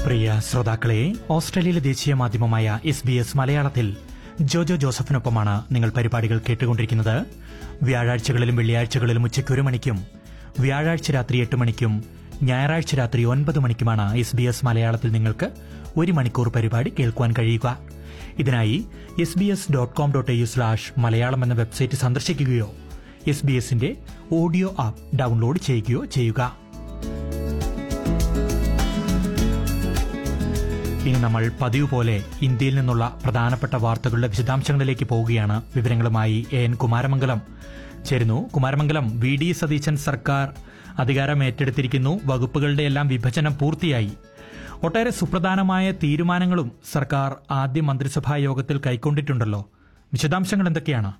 പ്രിയ ശ്രോതാക്കളെ, ഓസ്ട്രേലിയയിലെ ദേശീയ മാധ്യമമായ SBS മലയാളത്തിൽ ജോജോ ജോസഫിനൊപ്പമാണ് നിങ്ങൾ പരിപാടികൾ കേട്ടുകൊണ്ടിരിക്കുന്നത്. വ്യാഴാഴ്ചകളിലും വെള്ളിയാഴ്ചകളിലും ഉച്ചയ്ക്ക് 1 മണിക്കും വ്യാഴാഴ്ച രാത്രി 8 മണിക്കും ഞായറാഴ്ച രാത്രി 9 മണിക്കുമാണ് SBS മലയാളത്തിൽ നിങ്ങൾക്ക് 1 മണിക്കൂർ പരിപാടി കേൾക്കുവാൻ കഴിയുക. ഇതിനായി sbs.com.au/മലയാളം എന്ന വെബ്സൈറ്റ് സന്ദർശിക്കുകയോ SBS-ന്റെ ഓഡിയോ ആപ്പ് ഡൌൺലോഡ് ചെയ്യുകയോ ചെയ്യുക. ഇനി നമ്മൾ പതിവ് പോലെ ഇന്ത്യയിൽ നിന്നുള്ള പ്രധാനപ്പെട്ട വാർത്തകളുടെ വിശദാംശങ്ങളിലേക്ക് പോവുകയാണ്. വിവരങ്ങളുമായി AN കുമാരമംഗലം ചേരുന്നു. കുമാരമംഗലം, VD സതീശൻ സർക്കാർ അധികാരം ഏറ്റെടുത്തിരിക്കുന്നു. വകുപ്പുകളുടെ എല്ലാം വിഭജനം പൂർത്തിയായി. ഒട്ടേറെ സുപ്രധാനമായ തീരുമാനങ്ങളും സർക്കാർ ആദ്യ മന്ത്രിസഭാ യോഗത്തിൽ കൈക്കൊണ്ടിട്ടുണ്ടല്ലോ. വിശദാംശങ്ങൾ എന്തൊക്കെയാണ്?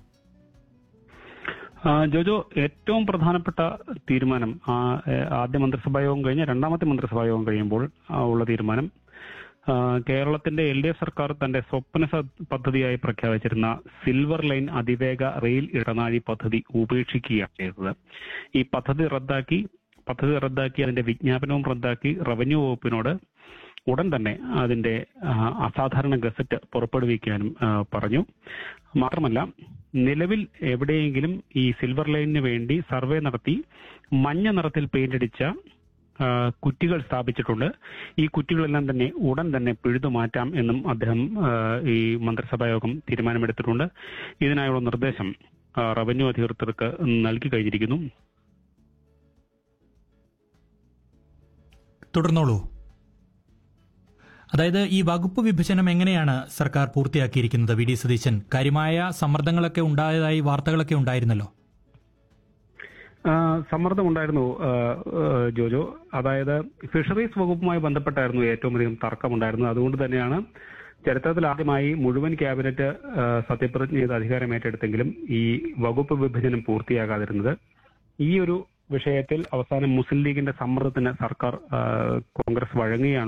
ജോജോ, ഏറ്റവും പ്രധാനപ്പെട്ട തീരുമാനം ആദ്യ മന്ത്രിസഭാ യോഗം കഴിഞ്ഞ് രണ്ടാമത്തെ മന്ത്രിസഭാ യോഗം കഴിയുമ്പോൾ ഉള്ള തീരുമാനം, കേരളത്തിന്റെ LDF സർക്കാർ തന്റെ സ്വപ്ന പദ്ധതിയായി പ്രഖ്യാപിച്ചിരുന്ന സിൽവർ ലൈൻ അതിവേഗ റെയിൽ ഇടനാഴി പദ്ധതി ഉപേക്ഷിക്കുകയാണ് ചെയ്തത്. ഈ പദ്ധതി റദ്ദാക്കി അതിന്റെ വിജ്ഞാപനവും റദ്ദാക്കി റവന്യൂ വകുപ്പിനോട് ഉടൻ തന്നെ അതിന്റെ അസാധാരണ ഗസറ്റ് പുറപ്പെടുവിക്കാനും പറഞ്ഞു. മാത്രമല്ല, നിലവിൽ എവിടെയെങ്കിലും ഈ സിൽവർ ലൈനിന് വേണ്ടി സർവേ നടത്തി മഞ്ഞ നിറത്തിൽ പെയിന്റ് അടിച്ച കുറ്റികൾ സ്ഥാപിച്ചിട്ടുണ്ട്. ഈ കുറ്റികളെല്ലാം തന്നെ ഉടൻ തന്നെ പിഴുതു മാറ്റാം എന്നും അദ്ദേഹം ഈ മന്ത്രിസഭാ യോഗം തീരുമാനമെടുത്തിട്ടുണ്ട്. ഇതിനായുള്ള നിർദ്ദേശം റവന്യൂ അധികൃതർക്ക് നൽകി കഴിഞ്ഞിരിക്കുന്നു. തുടർന്നോളൂ. അതായത് ഈ വകുപ്പ് വിഭജനം എങ്ങനെയാണ് സർക്കാർ പൂർത്തിയാക്കിയിരിക്കുന്നത്? VD സതീശൻ, കാര്യമായ സമ്മർദ്ദങ്ങളൊക്കെ ഉണ്ടായതായി വാർത്തകളൊക്കെ ഉണ്ടായിരുന്നല്ലോ. സമ്മർദ്ദമുണ്ടായിരുന്നു ജോജോ. അതായത് ഫിഷറീസ് വകുപ്പുമായി ബന്ധപ്പെട്ടായിരുന്നു ഏറ്റവും അധികം തർക്കമുണ്ടായിരുന്നത്. അതുകൊണ്ട് തന്നെയാണ് ചരിത്രത്തിൽ ആദ്യമായി മുഴുവൻ ക്യാബിനറ്റ് സത്യപ്രതിജ്ഞ ചെയ്ത് അധികാരം ഏറ്റെടുത്തെങ്കിലും ഈ വകുപ്പ് വിഭജനം പൂർത്തിയാകാതിരുന്നത്. ഈ ഒരു വിഷയത്തിൽ അവസാനം മുസ്ലിം ലീഗിന്റെ സമ്മർദ്ദത്തിന് സർക്കാർ കോൺഗ്രസ് വഴങ്ങുകയാണ്